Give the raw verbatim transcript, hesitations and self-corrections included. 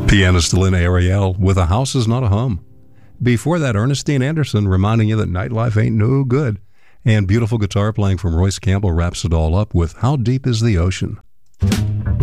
Pianist Lynn Ariel with A House Is Not a Hum. Before that, Ernestine Anderson reminding you that nightlife ain't no good. And beautiful guitar playing from Royce Campbell wraps it all up with How Deep is the Ocean?